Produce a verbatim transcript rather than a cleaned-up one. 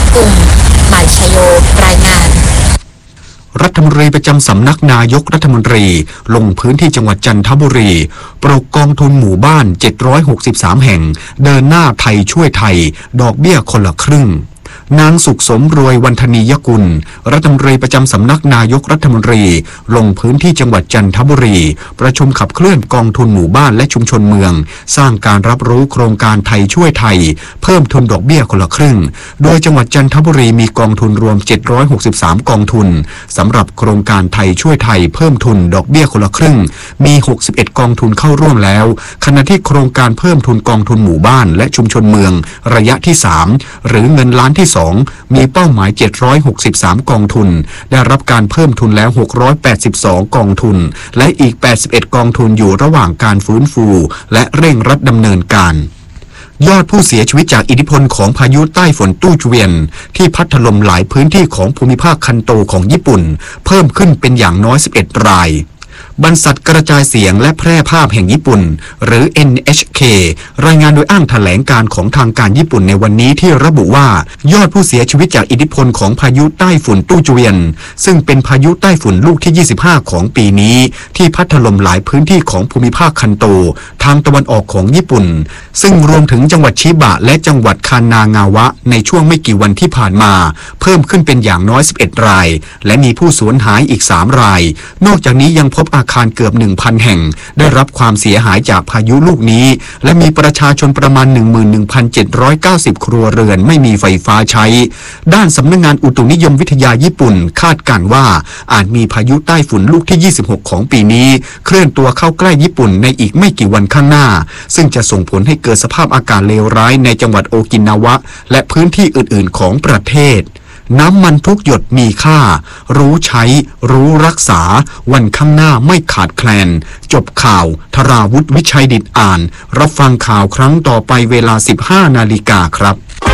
กุลหมายชโยรายงานรัฐมนตรีประจำสำนักนายกรัฐมนตรีลงพื้นที่จังหวัดจันทบุรีปลุกกองทุนหมู่บ้านเจ็ดร้อยหกสิบสามแห่งเดินหน้าไทยช่วยไทยดอกเบี้ยคนละครึ่งนางสุขสมรวยวันธนียกุลรัฐมนตรีประจำสำนักนายกรัฐมนตรีลงพื้นที่จังหวัดจันทบุรีประชุมขับเคลื่อนกองทุนหมู่บ้านและชุมชนเมืองสร้างการรับรู้โครงการไทยช่วยไทยเพิ่มทุนดอกเบี้ยคนละครึ่งโดยจังหวัดจันทบุรีมีกองทุนรวมเจ็ดร้อยหกสิบสามกองทุนสำหรับโครงการไทยช่วยไทยเพิ่มทุนดอกเบี้ยคนละครึ่งมีหกสิบเอ็ดกองทุนเข้าร่วมแล้วขณะที่โครงการเพิ่มทุนกองทุนหมู่บ้านและชุมชนเมืองระยะที่สามหรือเงินล้านที่สองมีเป้าหมายเจ็ดร้อยหกสิบสามกองทุนได้รับการเพิ่มทุนแล้วหกร้อยแปดสิบสองกองทุนและอีกแปดสิบเอ็ดกองทุนอยู่ระหว่างการฟื้นฟูและเร่งรัดดำเนินการยอดผู้เสียชีวิตจากอิทธิพลของพายุใต้ฝนตู้เจวียนที่พัดถล่มหลายพื้นที่ของภูมิภาคคันโตของญี่ปุ่นเพิ่มขึ้นเป็นอย่างน้อยสิบเอ็ดรายบรรษัทกระจายเสียงและแพร่ภาพแห่งญี่ปุ่นหรือ เอ็น เอช เค รายงานโดยอ้างแถลงการของทางการญี่ปุ่นในวันนี้ที่ระบุว่ายอดผู้เสียชีวิตจากอิทธิพลของพายุใต้ฝุ่นตู้เจวียนซึ่งเป็นพายุใต้ฝุ่นลูกที่ยี่สิบห้าของปีนี้ที่พัดถล่มหลายพื้นที่ของภูมิภาคคันโตทางตะวันออกของญี่ปุ่นซึ่งรวมถึงจังหวัดชิบะและจังหวัดคานางาวะในช่วงไม่กี่วันที่ผ่านมาเพิ่มขึ้นเป็นอย่างน้อยสิบเอ็ดรายและมีผู้สูญหายอีกสามรายนอกจากนี้ยังพบอาคารเกือบ หนึ่งพัน แห่งได้รับความเสียหายจากพายุลูกนี้และมีประชาชนประมาณ หนึ่งหมื่นหนึ่งพันเจ็ดร้อยเก้าสิบ ครัวเรือนไม่มีไฟฟ้าใช้ด้านสำนักงานอุตุนิยมวิทยาญี่ปุ่นคาดการณ์ว่าอาจมีพายุใต้ฝุ่นลูกที่ยี่สิบหกของปีนี้เคลื่อนตัวเข้าใกล้ญี่ปุ่นในอีกไม่กี่วันข้างหน้าซึ่งจะส่งผลให้เกิดสภาพอากาศเลวร้ายในจังหวัดโอกินาวะและพื้นที่อื่นๆของประเทศน้ำมันทุกหยดมีค่ารู้ใช้รู้รักษาวันข้างหน้าไม่ขาดแคลนจบข่าวธราวุฒิวิชัยดิษฐ์อ่านรับฟังข่าวครั้งต่อไปเวลา สิบห้านาฬิกาครับ